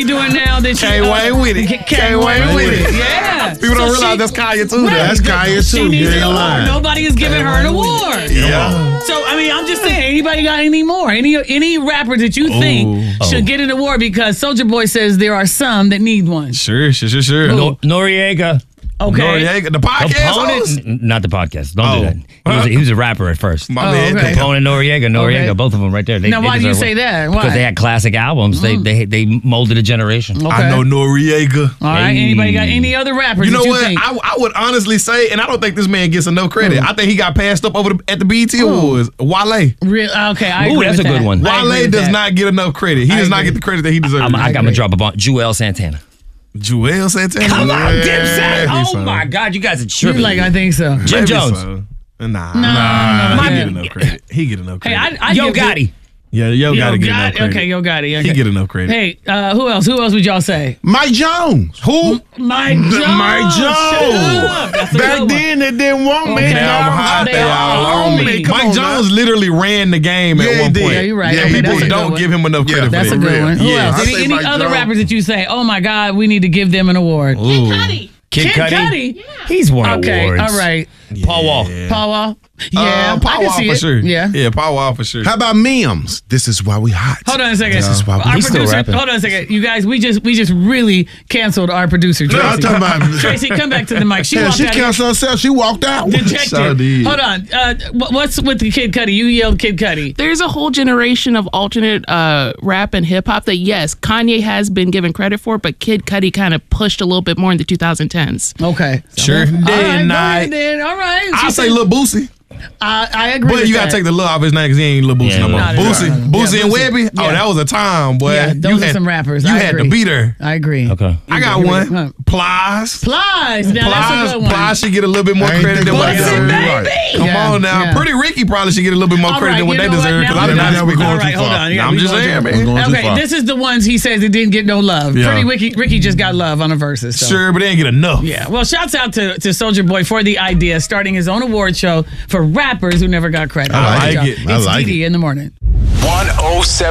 be doing now that K-Wayne with it. K-Wayne with it. Yeah. People don't realize that's Kaya too. Right. That's Kaya She too. needs You an ain't award. lying. Nobody is giving her an award. Yeah. So, I mean, I'm just saying, anybody got any more? Any rapper that you think should get an award? Because Soulja Boy says there are some that need one. Sure. Noriega. Okay. Noriega, the podcast host? Not the podcast. Don't do that. He was a rapper at first. My man. okay. Component, Noriega, both of them right there. Now, why do you say that? Why? Because they had classic albums. They molded a generation. Okay. I know Noriega. All right. Anybody got any other rappers? You know that what? Think? I would honestly say, and I don't think this man gets enough credit. I think he got passed up at the BET Awards. Wale. Okay, I agree that's with a good that. one. I agree Wale with does that. not get enough credit. He does not get the credit that he deserves. I'm going to drop a bomb. Joel Santana. Joel Santana. Come on, Yeah, Dipset. maybe Oh, so. my God. You guys are You're tripping. like, I think so. Jim Maybe Jones. so. No, He no. get enough credit. He get enough credit. Hey, I Yo give Gotti. Yeah, Yo Gotti get enough credit. Okay, Yo Gotti. Okay. He get enough credit. Hey, who else? Who else would y'all say? Mike Jones. Who? Mike Jones. Mike Shut Jones. up. That's a good Back one. then, they didn't want me. Okay. Now I'm hot. They all on me. Come Mike on, Jones now. literally ran the game at Yeah, he one did. point. Yeah, you're right. Yeah, Okay, he that's People a good don't one. give him enough credit That's for a that. good one. Who Yeah. else? I say Any Mike other Jones. rappers that you say, oh my God, we need to give them an award? Kid Kid Cudi. Cudi? He's won Okay, awards. all right. Paul Wall. Paul Wall? Yeah, I Paul can Wall see for it. sure. Yeah. Yeah, Paul Wall for sure. How about Mims? This is why we hot. Hold on a second. This is why we Our He's still producer, rapping. hold on a second. You guys, we just really canceled our producer, No, I'm Tracy. talking about Tracy, come back to the mic. She Yeah, walked she out canceled herself. She walked out. dejected. So did. Hold on. What's with the Kid Cudi? You yelled Kid Cudi. There's a whole generation of alternate rap and hip hop that, yes, Kanye has been given credit for, but Kid Cudi kind of pushed a little bit more in the 2010s. Okay. Sure. All right, Then go I ahead then. All right. I She say said- Lil Boosie. I agree But with you gotta that. take the Lil off his name because he ain't Lil Boosie Yeah, no more. no, no, Boosie no, no. and Yeah, Boosie. Webby. Oh, Yeah. that was a time, boy. Yeah, those You are had- some rappers. You I had agree. to beat her. I agree. Okay. I got Here we one. go. Plies. Plies. Now that's a good one. Plies should get a little bit more I ain't credit than think what about they that. deserve. You're right. Come Yeah, on now. yeah. Pretty Ricky probably should get a little bit more All credit right, than what you they know what? deserve because Now I did we- not Now we're speak going on too right, hold far. on. Yeah, I'm we just going saying, too- man. We're going too Okay, far. this is the ones he says it didn't get no love. Yeah. Pretty Ricky just got love on the verses. So. Sure, but they ain't get enough. Yeah. Well, shouts out to Soulja Boy for the idea, starting his own award show for rappers who never got credit. I like Good job. it. I It's like DD in the morning. 107.